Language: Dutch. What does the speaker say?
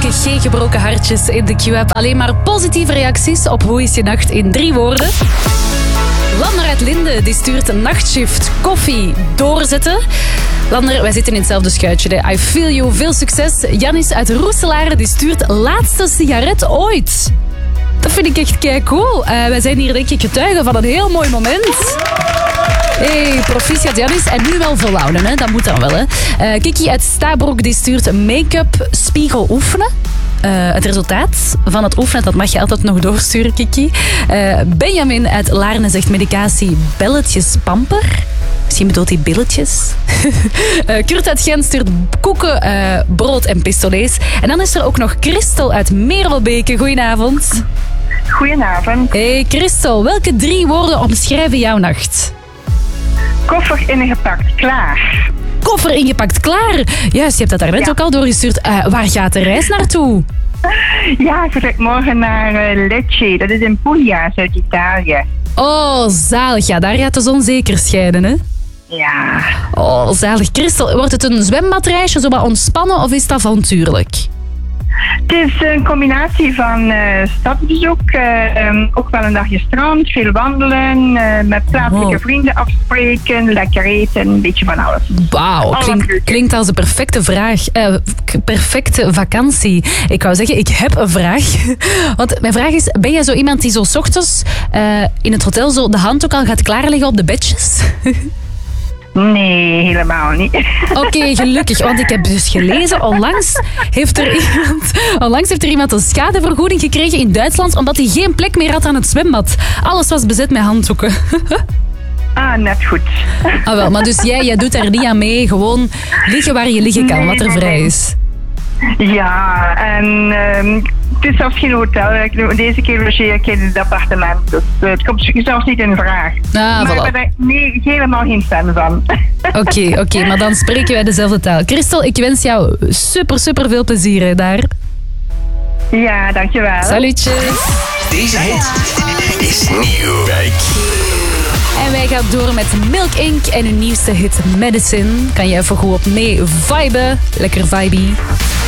geen gebroken hartjes in de Q-app. Alleen maar positieve reacties op Hoe is je nacht in 3 woorden. Lander uit Linde die stuurt een nachtshift koffie doorzetten. Lander, wij zitten in hetzelfde schuitje. Hè. I feel you, veel succes. Janis uit Roeselare die stuurt laatste sigaret ooit. Dat vind ik echt kei cool. Wij zijn hier denk ik getuigen van een heel mooi moment. Hey, proficiat Janis. En nu wel volhouden, hè? Dat moet dan wel. Hè? Kiki uit Stabroek die stuurt make-up spiegel oefenen. Het resultaat van het oefenen, dat mag je altijd nog doorsturen, Kiki. Benjamin uit Laarne zegt medicatie belletjes pamper. Misschien bedoelt hij billetjes. Kurt uit Gent stuurt koeken, brood en pistolets. En dan is er ook nog Christel uit Merelbeke. Goedenavond. Goedenavond. Hey Christel, welke 3 woorden omschrijven jouw nacht? Koffer ingepakt, klaar. Koffer ingepakt, klaar. Juist, je hebt dat daarnet ook al doorgestuurd. Waar gaat de reis naartoe? Ja, ik vertrek morgen naar Lecce. Dat is in Puglia, Zuid-Italië. Oh, zalig. Ja, daar gaat de zon zeker schijnen, hè? Ja. Oh, zalig. Christel, wordt het een zwembadreisje, zo wat ontspannen, of is het avontuurlijk? Het is een combinatie van stadsbezoek, ook wel een dagje strand, veel wandelen, met plaatselijke vrienden afspreken, lekker eten, een beetje van alles. Wauw, klinkt als een perfecte vakantie. Ik wou zeggen, ik heb een vraag. Want mijn vraag is, ben jij zo iemand die zo 's ochtends in het hotel zo de handdoek al gaat klaarleggen op de bedjes? Nee, helemaal niet. Oké, gelukkig. Want ik heb dus gelezen, onlangs heeft er iemand een schadevergoeding gekregen in Duitsland omdat hij geen plek meer had aan het zwembad. Alles was bezet met handdoeken. Net goed. Ah wel, maar dus jij doet daar niet aan mee. Gewoon liggen waar je liggen kan, wat er vrij is. Ja, en het is zelfs geen hotel. Deze keer logeer ik in het appartement. Dus het komt zelfs niet in vraag. Maar voilà. ik ben er helemaal geen fan van. Oké, maar dan spreken wij dezelfde taal. Christel, ik wens jou super veel plezier hè, daar. Ja, dankjewel. Salutje. Deze hit is nieuw. Kijk. En wij gaan door met Milk Inc. en hun nieuwste hit Medicine. Kan je even goed op mee viben. Lekker vibey.